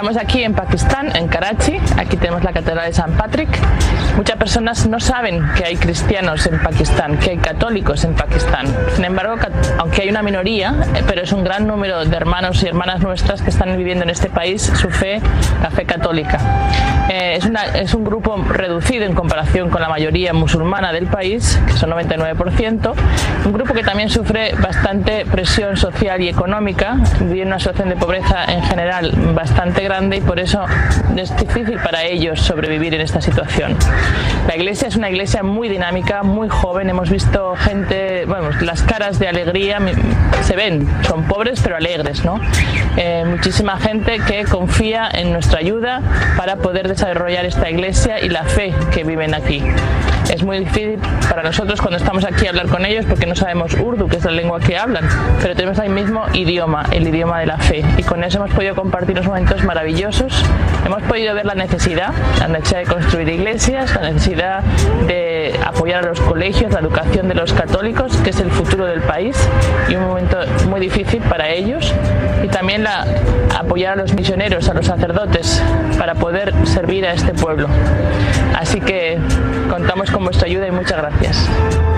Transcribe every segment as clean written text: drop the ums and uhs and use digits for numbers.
Estamos aquí en Pakistán, en Karachi. Aquí tenemos la Catedral de San Patrick. Muchas personas no saben que hay cristianos en Pakistán, que hay católicos en Pakistán. Sin embargo, aunque hay una minoría, pero es un gran número de hermanos y hermanas nuestras que están viviendo en este país su fe, la fe católica. Es un grupo reducido en comparación con la mayoría musulmana del país, que son 99%. Un grupo que también sufre bastante presión social y económica, vive en una situación de pobreza en general bastante grande y por eso es difícil para ellos sobrevivir en esta situación. La iglesia es una iglesia muy dinámica, muy joven. Hemos visto gente, bueno, las caras de alegría se ven, son pobres pero alegres, ¿no? Muchísima gente que confía en nuestra ayuda para poder desarrollar esta iglesia y la fe que viven aquí. Es muy difícil para nosotros cuando estamos aquí a hablar con ellos porque no sabemos urdu, que es la lengua que hablan, pero tenemos el mismo idioma, el idioma de la fe, y con eso hemos podido compartir unos momentos maravillosos. Hemos podido ver la necesidad de construir iglesias, la necesidad de apoyar a los colegios, la educación de los católicos, que es el futuro del país, y un momento muy difícil para ellos, y también apoyar a los misioneros, a los sacerdotes, para poder servir a este pueblo. Así que contamos con vuestra ayuda y muchas gracias.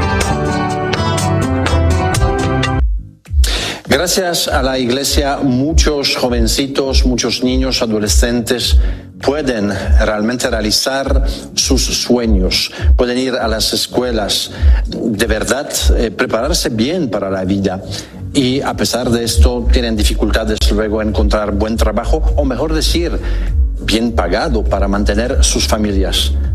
Gracias a la Iglesia, muchos jovencitos, muchos niños, adolescentes pueden realmente realizar sus sueños, pueden ir a las escuelas, de verdad prepararse bien para la vida. Y a pesar de esto tienen dificultades luego en encontrar buen trabajo, o mejor decir, bien pagado para mantener sus familias.